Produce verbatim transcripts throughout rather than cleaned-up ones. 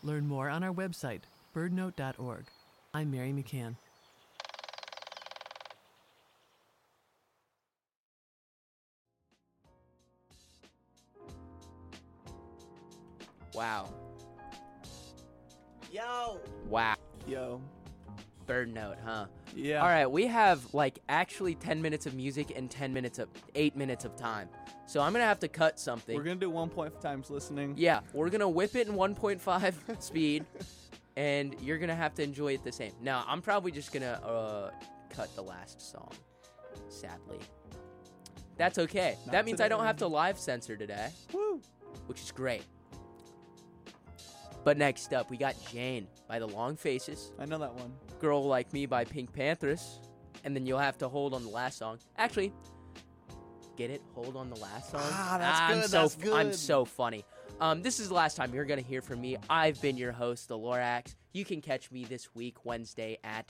Learn more on our website, bird note dot org. I'm Mary McCann. Wow. Yo. Wow. Yo. Bird Note, huh? Yeah. All right, we have like actually ten minutes of music and ten minutes of eight minutes of time. So I'm gonna have to cut something. We're gonna do one point times listening. Yeah, we're gonna whip it in one point five speed, and you're gonna have to enjoy it the same. Now, I'm probably just gonna uh, cut the last song. Sadly, that's okay. Not that means today. I don't have to live censor today. Woo. Which is great. But next up, we got Jane by The Long Faces. I know that one. Girl Like Me by Pink Panthers. And then you'll have to hold on the last song. Actually, get it? Hold on the last song? Ah, that's I'm good, so, that's good. I'm so funny. Um, this is the last time you're going to hear from me. I've been your host, The Lorax. You can catch me this week, Wednesday at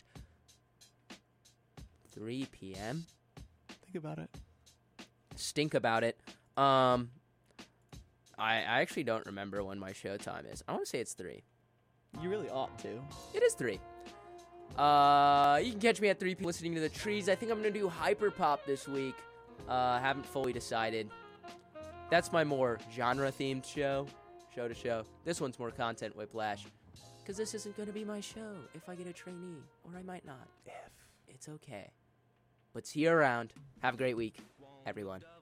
three p.m. Think about it. Stink about it. Um, I, I actually don't remember when my show time is. I want to say it's three. You really ought to. It is three. Uh, you can catch me at three p.m. listening to The Trees. I think I'm going to do Hyperpop this week. Uh, haven't fully decided. That's my more genre-themed show, show to show. This one's more content whiplash, because this isn't going to be my show if I get a trainee, or I might not. If. It's okay. But see you around. Have a great week, everyone.